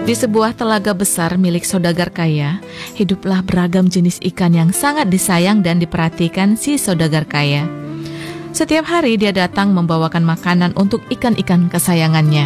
Di sebuah telaga besar milik saudagar kaya, hiduplah beragam jenis ikan yang sangat disayang dan diperhatikan si saudagar kaya. Setiap hari dia datang membawakan makanan untuk ikan-ikan kesayangannya.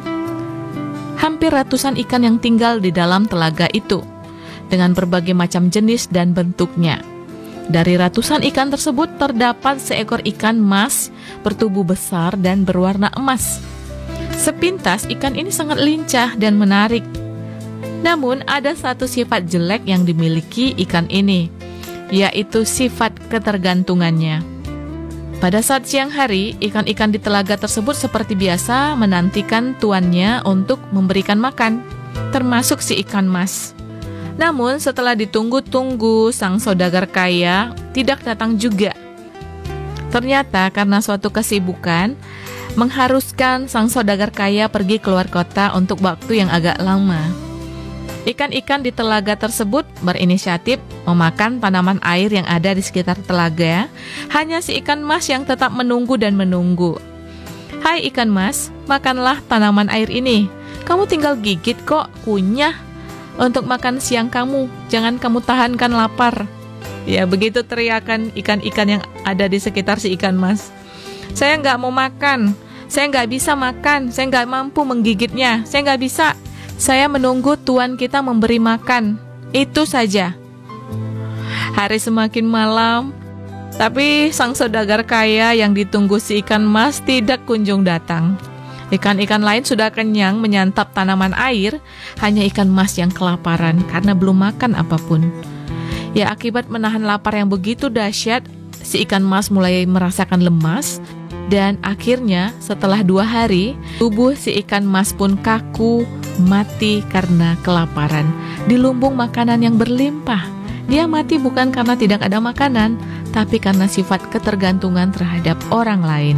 Hampir ratusan ikan yang tinggal di dalam telaga itu, dengan berbagai macam jenis dan bentuknya. Dari ratusan ikan tersebut terdapat seekor ikan mas bertubuh besar dan berwarna emas. Sepintas ikan ini sangat lincah dan menarik. Namun ada satu sifat jelek yang dimiliki ikan ini, yaitu sifat ketergantungannya. Pada saat siang hari, ikan-ikan di telaga tersebut seperti biasa menantikan tuannya untuk memberikan makan, termasuk si ikan mas. Namun setelah ditunggu-tunggu, sang saudagar kaya tidak datang juga. Ternyata karena suatu kesibukan mengharuskan sang saudagar kaya pergi keluar kota untuk waktu yang agak lama. Ikan-ikan di telaga tersebut berinisiatif memakan tanaman air yang ada di sekitar telaga. Hanya si ikan mas yang tetap menunggu dan menunggu. "Hai ikan mas, makanlah tanaman air ini. Kamu tinggal gigit kok, kunyah. Untuk makan siang kamu, jangan kamu tahankan lapar." Ya, begitu teriakan ikan-ikan yang ada di sekitar si ikan mas. "Saya nggak mau makan, saya nggak bisa makan, saya nggak mampu menggigitnya, saya nggak bisa. Saya menunggu tuan kita memberi makan, itu saja." Hari semakin malam, tapi sang saudagar kaya yang ditunggu si ikan mas tidak kunjung datang. Ikan-ikan lain sudah kenyang menyantap tanaman air, hanya ikan mas yang kelaparan karena belum makan apapun. Ya, akibat menahan lapar yang begitu dahsyat, si ikan mas mulai merasakan lemas, dan akhirnya setelah 2 hari, tubuh si ikan mas pun kaku, mati karena kelaparan. Di lumbung makanan yang berlimpah, dia mati bukan karena tidak ada makanan, tapi karena sifat ketergantungan terhadap orang lain.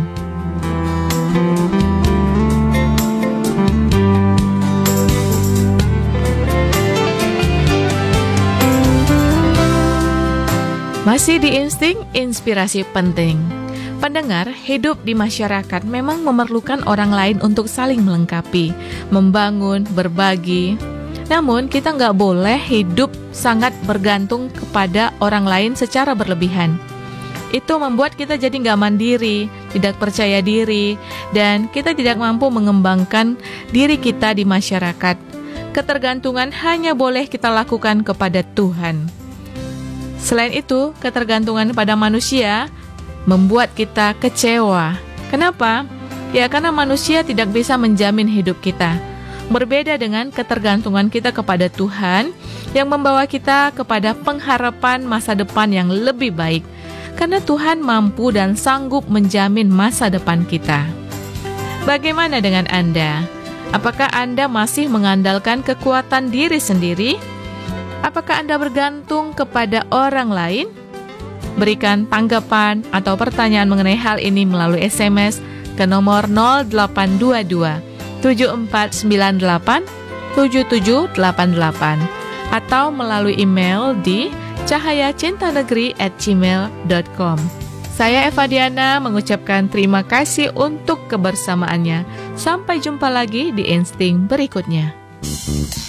Masih di Insting, inspirasi penting. Pendengar, hidup di masyarakat memang memerlukan orang lain untuk saling melengkapi, membangun, berbagi. Namun, kita nggak boleh hidup sangat bergantung kepada orang lain secara berlebihan. Itu membuat kita jadi nggak mandiri, tidak percaya diri, dan kita tidak mampu mengembangkan diri kita di masyarakat. Ketergantungan hanya boleh kita lakukan kepada Tuhan. Selain itu, ketergantungan pada manusia membuat kita kecewa. Kenapa? Ya, karena manusia tidak bisa menjamin hidup kita. Berbeda dengan ketergantungan kita kepada Tuhan yang membawa kita kepada pengharapan masa depan yang lebih baik. Karena Tuhan mampu dan sanggup menjamin masa depan kita. Bagaimana dengan Anda? Apakah Anda masih mengandalkan kekuatan diri sendiri? Apakah Anda bergantung kepada orang lain? Berikan tanggapan atau pertanyaan mengenai hal ini melalui SMS ke nomor 0822 7498 7788 atau melalui email di cahayacintanegeri@gmail.com. Saya Eva Diana mengucapkan terima kasih untuk kebersamaannya. Sampai jumpa lagi di Insting berikutnya.